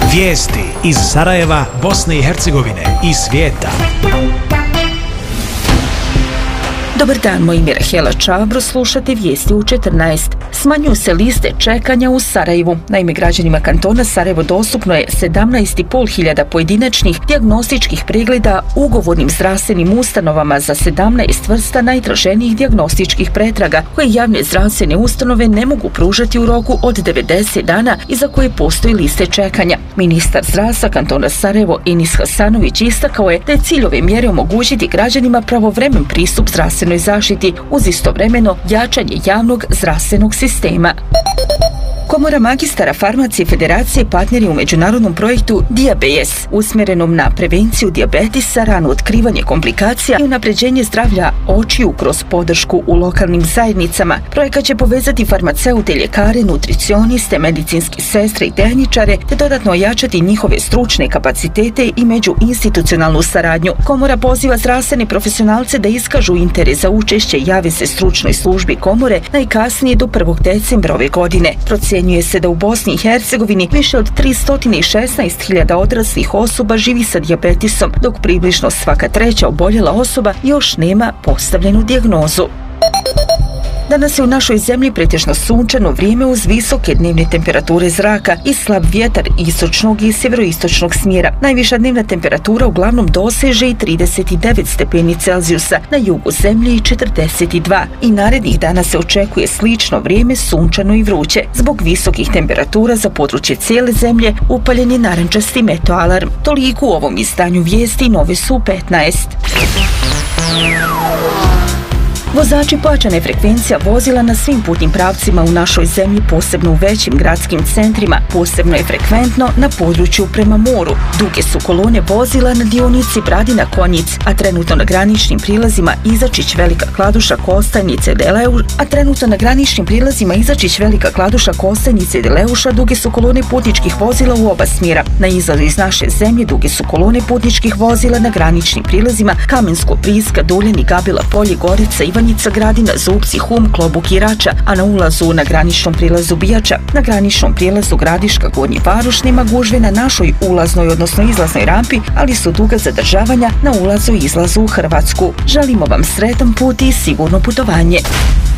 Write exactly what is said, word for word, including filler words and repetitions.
Vijesti iz Sarajeva, Bosne i Hercegovine i svijeta. Dobar dan, moje ime je Rahela Čabro, slušate vijesti u četrnaest. Smanjuju se liste čekanja u Sarajevu. Naime, građanima kantona Sarajevo dostupno je sedamnaest i pol hiljada pojedinačnih dijagnostičkih pregleda ugovornim zdravstvenim ustanovama za sedamnaest vrsta najtraženijih dijagnostičkih pretraga koje javne zdravstvene ustanove ne mogu pružati u roku od devedeset dana i za koje postoji liste čekanja. Ministar zdravstva kantona Sarajevo Enis Hasanović istakao je da je cilj ove mjere omogućiti građanima pravovremen pristup zdravstvenoj zaštiti uz istovremeno jačanje javnog zdravstvenog sistema. Komora magistara farmacije Federacije partner je u međunarodnom projektu Diabetes, usmjerenom na prevenciju dijabetisa, rano otkrivanje komplikacija i unapređenje zdravlja očiju kroz podršku u lokalnim zajednicama. Projekat će povezati farmaceute, ljekare, nutricioniste, medicinske sestre i tehničare, te dodatno ojačati njihove stručne kapacitete i međuinstitucionalnu saradnju. Komora poziva zdravstvene profesionalce da iskažu interes za učešće i jave se stručnoj službi komore najkasnije do prvog decembra ove godine. Procjenjuje se da u Bosni i Hercegovini više od tristo šesnaest hiljada odraslih osoba živi sa dijabetisom, dok približno svaka treća oboljela osoba još nema postavljenu dijagnozu. Danas je u našoj zemlji pretežno sunčano vrijeme uz visoke dnevne temperature zraka i slab vjetar istočnog i sjeveroistočnog smjera. Najviša dnevna temperatura uglavnom doseže i trideset devet stepeni Celzijusa, na jugu zemlje i četrdeset dva. I narednih dana se očekuje slično vrijeme, sunčano i vruće. Zbog visokih temperatura za područje cijele zemlje upaljen je narančasti meteoalarm. Toliko u ovom izdanju vijesti, nove su u petnaest. Vozači pojačane frekvencija vozila na svim putnim pravcima u našoj zemlji, posebno u većim gradskim centrima. Posebno je frekventno na području prema moru. Duge su kolone vozila na dionici Bradina-Konjic, a trenutno na graničnim prilazima Izačić, Velika Kladuša, Kostajnice, Deleuš, a trenutno na graničnim prilazima Izačić, Velika Kladuša, Kostajnice i Deleuša duge su kolone putničkih vozila u oba smjera. Na izlazu iz naše zemlje duge su kolone putničkih vozila na graničnim prilazima Kamensko, Priska, Duljani, Gabila, Polje, Gorica, Ivanjica, Gradina, Zupci, Hum, Klobuk i Rača, a na ulazu na graničnom prilazu Bijača. Na graničnom prilazu Gradiška, Gornji Varoš nema gužve na našoj ulaznoj, odnosno izlaznoj rampi, ali su duga zadržavanja na ulazu i izlazu u Hrvatsku. Želimo vam sretan put i sigurno putovanje.